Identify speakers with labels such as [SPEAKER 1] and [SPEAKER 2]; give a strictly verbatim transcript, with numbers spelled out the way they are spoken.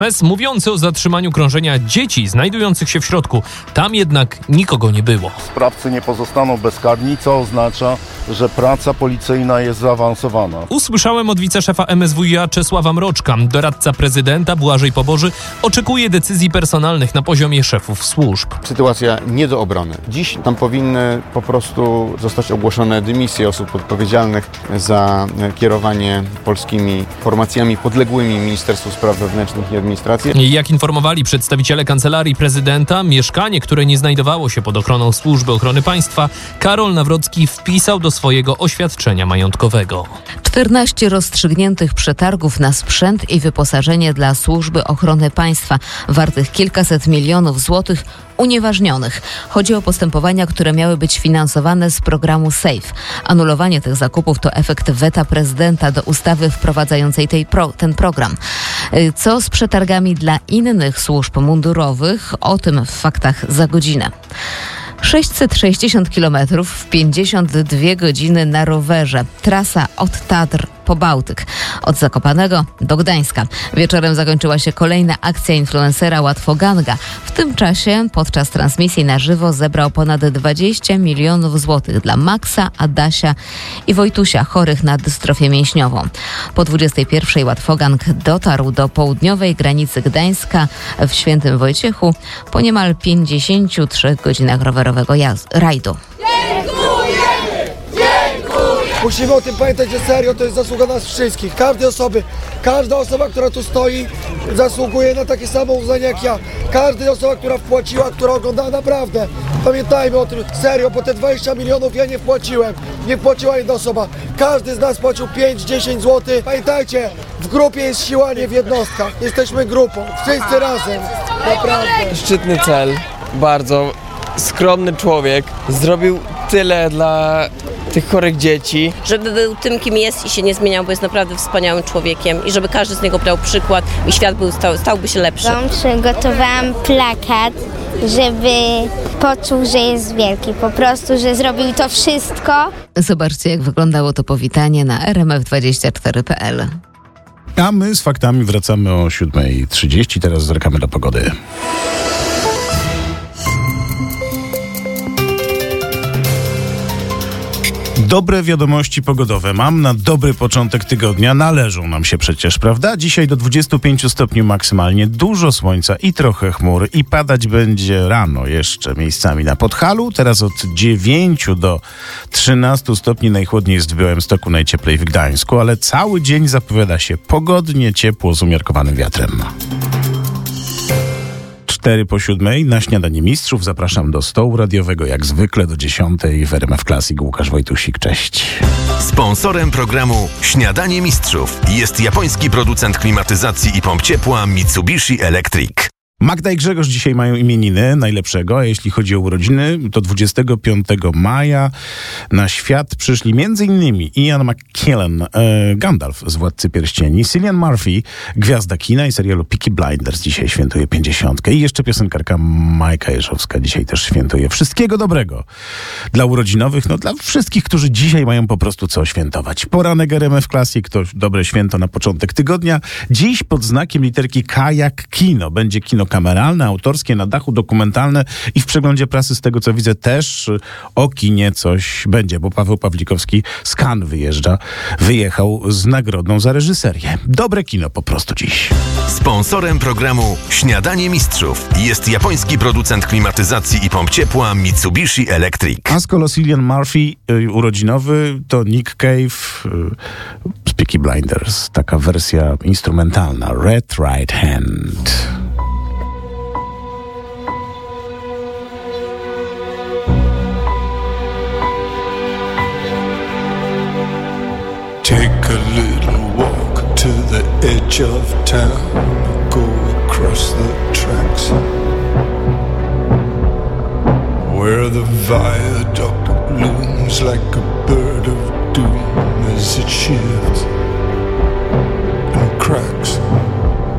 [SPEAKER 1] es em es mówiący o zatrzymaniu krążenia dzieci znajdujących się w środku. Tam jednak nikogo nie było.
[SPEAKER 2] Sprawcy nie pozostaną bezkarni, co oznacza, że praca policyjna jest zaawansowana.
[SPEAKER 1] Usłyszałem od wiceszefa em es wuj a Czesława Mroczka. Doradca prezydenta Błażej Poboży oczekuje decyzji personalnych na poziomie szefów służb.
[SPEAKER 3] Sytuacja nie do obrony. Dziś tam powinny po prostu zostać ogłoszone dymisje osób odpowiedzialnych za kierowanie polskimi formacjami podległymi Ministerstwu Spraw Wewnętrznych i Administracji.
[SPEAKER 1] Jak informowali przedstawiciele Kancelarii Prezydenta, mieszkanie, które nie znajdowało się pod ochroną Służby Ochrony Państwa, Karol Nawrocki wpisał do swojego oświadczenia majątkowego.
[SPEAKER 4] czternaście rozstrzygniętych przetargów na sprzęt i wyposażenie dla Służby Ochrony Państwa wartych kilkaset milionów złotych unieważnionych. Chodzi o postępowania, które miały być finansowane z programu SAFE. Anulowanie tych zakupów to efekt weta prezydenta do ustawy wprowadzającej tej pro, ten program. Co z przetargami dla innych służb mundurowych? O tym w faktach za godzinę. sześćset sześćdziesiąt kilometrów w pięćdziesiąt dwie godziny na rowerze. Trasa od Tatr po Bałtyk. Od Zakopanego do Gdańska. Wieczorem zakończyła się kolejna akcja influencera Łatwoganga. W tym czasie podczas transmisji na żywo zebrał ponad dwadzieścia milionów złotych dla Maxa, Adasia i Wojtusia, chorych na dystrofię mięśniową. Po dwudziestej pierwszej Łatwogang dotarł do południowej granicy Gdańska w Świętym Wojciechu po niemal pięćdziesięciu trzech godzinach rowerowego jazd- rajdu.
[SPEAKER 5] Musimy o tym pamiętać, że serio to jest zasługa nas wszystkich, każdej osoby. Każda osoba, która tu stoi, zasługuje na takie samo uznanie jak ja. Każda osoba, która wpłaciła, która oglądała, naprawdę. Pamiętajmy o tym, serio, bo te dwadzieścia milionów ja nie wpłaciłem. Nie wpłaciła jedna osoba. Każdy z nas płacił pięć dziesięć złotych. Pamiętajcie, w grupie jest siła, nie w jednostkach. Jesteśmy grupą, wszyscy razem. Naprawdę.
[SPEAKER 6] Szczytny cel, bardzo skromny człowiek. Zrobił tyle dla tych chorych dzieci.
[SPEAKER 7] Żeby był tym, kim jest i się nie zmieniał, bo jest naprawdę wspaniałym człowiekiem i żeby każdy z niego brał przykład i świat był, stał, stałby się lepszy.
[SPEAKER 8] Wam przygotowałam plakat, żeby poczuł, że jest wielki. Po prostu, że zrobił to wszystko.
[SPEAKER 4] Zobaczcie, jak wyglądało to powitanie na er em ef dwadzieścia cztery kropka pe el.
[SPEAKER 9] A my z faktami wracamy o siódma trzydzieści. Teraz zerkamy do pogody. Dobre wiadomości pogodowe mam na dobry początek tygodnia. Należą nam się przecież, prawda? Dzisiaj do dwudziestu pięciu stopni maksymalnie, dużo słońca i trochę chmur i padać będzie rano jeszcze miejscami na Podhalu. Teraz od dziewięciu do trzynastu stopni najchłodniej jest w Białymstoku, najcieplej w Gdańsku, ale cały dzień zapowiada się pogodnie, ciepło z umiarkowanym wiatrem. Cztery po siódmej na śniadanie mistrzów zapraszam do stołu radiowego jak zwykle do dziesiątej w er em ef Classic. Łukasz Wojtusik, cześć.
[SPEAKER 10] Sponsorem programu Śniadanie Mistrzów jest japoński producent klimatyzacji i pomp ciepła Mitsubishi Electric.
[SPEAKER 9] Magda i Grzegorz dzisiaj mają imieniny najlepszego, a jeśli chodzi o urodziny, to dwudziestego piątego maja na świat przyszli m.in. Ian McKellen, e, Gandalf z Władcy Pierścieni, Cillian Murphy, gwiazda kina i serialu Peaky Blinders, dzisiaj świętuje pięćdziesiątkę i jeszcze piosenkarka Majka Jeżowska dzisiaj też świętuje. Wszystkiego dobrego dla urodzinowych, no dla wszystkich, którzy dzisiaj mają po prostu co świętować. Poranek er em ef Classic to dobre święto na początek tygodnia. Dziś pod znakiem literki K jak kino. Będzie kino kameralne, autorskie, na dachu, dokumentalne i w przeglądzie prasy z tego co widzę też o kinie coś będzie, bo Paweł Pawlikowski z Cannes wyjeżdża, wyjechał z nagrodą za reżyserię. Dobre kino po prostu dziś.
[SPEAKER 10] Sponsorem programu Śniadanie Mistrzów jest japoński producent klimatyzacji i pomp ciepła Mitsubishi Electric.
[SPEAKER 9] A z kolei Cillian Murphy y, urodzinowy to Nick Cave y, z Peaky Blinders, taka wersja instrumentalna Red Right Hand.
[SPEAKER 11] Take a little walk to the edge of town, go across the tracks, where the viaduct looms like a bird of doom as it shifts and cracks.